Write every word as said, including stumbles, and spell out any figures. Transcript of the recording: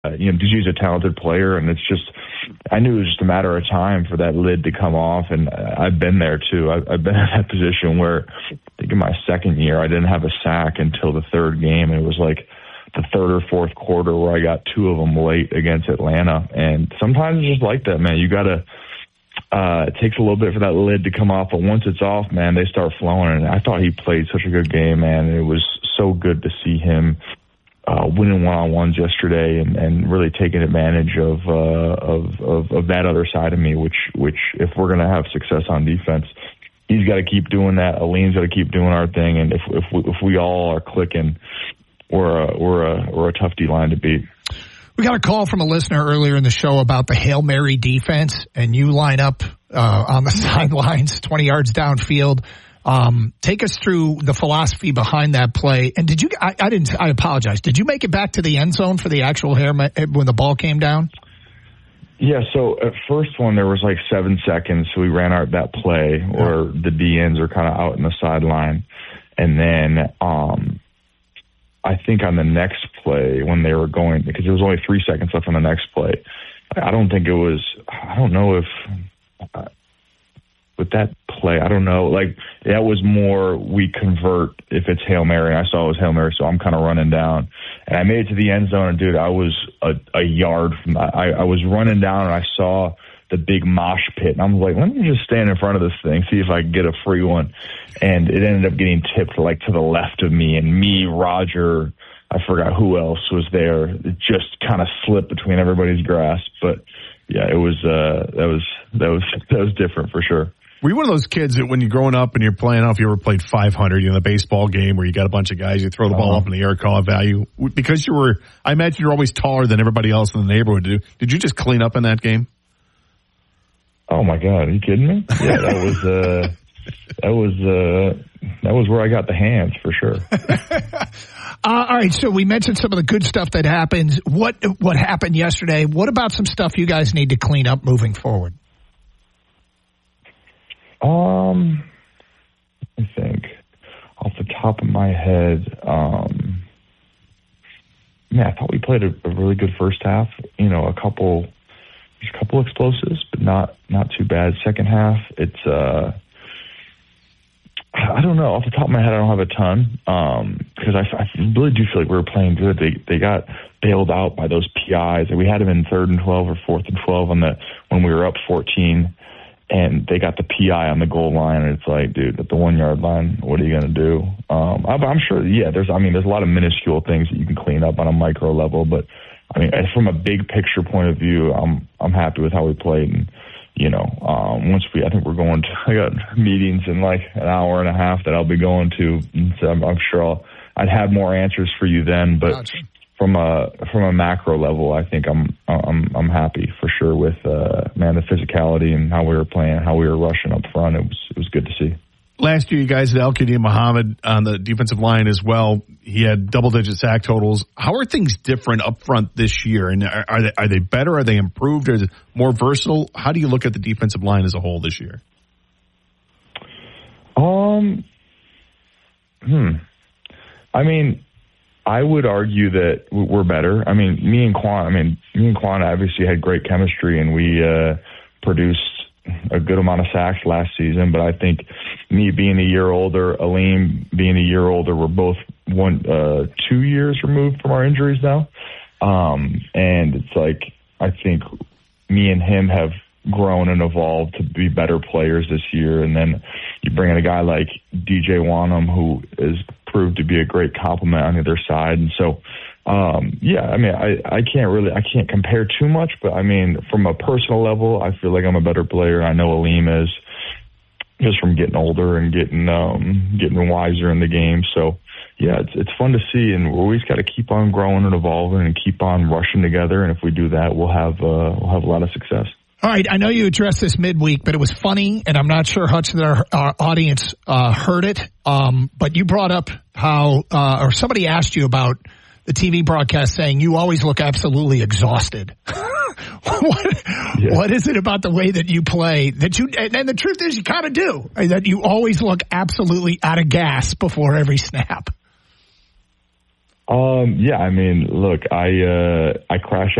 Uh, you know, D J's a talented player, and it's just, I knew it was just a matter of time for that lid to come off, and I've been there too. I've, I've been in that position where, I think in my second year, I didn't have a sack until the third game, and it was like the third or fourth quarter where I got two of them late against Atlanta, and sometimes it's just like that, man. You gotta, uh, it takes a little bit for that lid to come off, but once it's off, man, they start flowing, and I thought he played such a good game, man, and it was so good to see him Uh, winning one-on-ones yesterday and, and really taking advantage of, uh, of of of that other side of me, which which if we're going to have success on defense, he's got to keep doing that. Aleem's got to keep doing our thing, and if if we, if we all are clicking, we're a, we're a we're a tough D line to beat. We got a call from a listener earlier in the show about the Hail Mary defense, and you line up uh, on the sidelines, twenty yards downfield. Um, take us through the philosophy behind that play. And did you, I, I didn't, I apologize. Did you make it back to the end zone for the actual hair when the ball came down? Yeah. So at first one, there was like seven seconds. So we ran out that play where the D Ns are kind of out in the sideline. And then, um, I think on the next play when they were going, because there was only three seconds left on the next play, I don't think it was, I don't know if, uh, with that play, I don't know. Like, that was more we convert if it's Hail Mary. I saw it was Hail Mary, so I'm kind of running down. And I made it to the end zone, and, dude, I was a, a yard from I, I was running down, and I saw the big mosh pit. And I'm like, let me just stand in front of this thing, see if I can get a free one. And it ended up getting tipped, like, to the left of me. And me, Roger, I forgot who else was there. It just kind of slipped between everybody's grasp. But, yeah, it was, uh, that was, that was, that was different for sure. Were you one of those kids that when you're growing up and you're playing, I don't know if you ever played five hundred, you know, the baseball game where you got a bunch of guys, you throw the ball uh-huh. up in the air, call it value? Because you were, I imagine you're always taller than everybody else in the neighborhood. Did, did you just clean up in that game? Oh my God, are you kidding me? Yeah, that was, uh, that was, uh, that was where I got the hands for sure. uh, all right. So we mentioned some of the good stuff that happens. What, what happened yesterday? What about some stuff you guys need to clean up moving forward? Um, I think off the top of my head, um, man, I thought we played a, a really good first half. You know, a couple, just a couple explosives, but not not too bad. Second half, it's uh, I don't know. Off the top of my head, I don't have a ton um, because I, I really do feel like we were playing good. They they got bailed out by those P Is, and we had them in third and twelve or fourth and twelve on the when we were up fourteen. And they got the P I on the goal line, and it's like, dude, at the one-yard line, what are you going to do? Um, I'm, I'm sure, yeah, there's, I mean, there's a lot of minuscule things that you can clean up on a micro level, but, I mean, from a big picture point of view, I'm I'm happy with how we played. And, you know, um, once we, I think we're going to, I got meetings in like an hour and a half that I'll be going to, and so I'm, I'm sure I'll, I'd have more answers for you then, but gotcha. From a from a macro level, I think I'm I'm I'm happy for sure with uh, man the physicality and how we were playing, how we were rushing up front. It was it was good to see. Last year, you guys had Al-Quadin Muhammad on the defensive line as well. He had double-digit sack totals. How are things different up front this year? And are, are they are they better? Are they improved? Are they more versatile? How do you look at the defensive line as a whole this year? Um, hmm. I mean, I would argue that we're better. I mean, me and Quan, I mean, me and Quan obviously had great chemistry, and we uh, produced a good amount of sacks last season. But I think me being a year older, Aleem being a year older, we're both one, uh, two years removed from our injuries now. Um, and it's like, I think me and him have grown and evolved to be better players this year. And then you bring in a guy like D J Wanham, who is proved to be a great compliment on the other side. And so, um, yeah, I mean, I, I can't really, I can't compare too much, but I mean, from a personal level, I feel like I'm a better player. I know Aleem is, just from getting older and getting, um, getting wiser in the game. So yeah, it's, it's fun to see, and we always got to keep on growing and evolving and keep on rushing together. And if we do that, we'll have, uh, we'll have a lot of success. All right, I know you addressed this midweek, but it was funny, and I'm not sure how much of our, our audience uh, heard it, um, but you brought up how, uh, or somebody asked you about the T V broadcast saying you always look absolutely exhausted. what, yeah. what is it about the way that you play that you, and, and the truth is you kind of do, that you always look absolutely out of gas before every snap? Um, yeah, I mean, look, I uh, I crash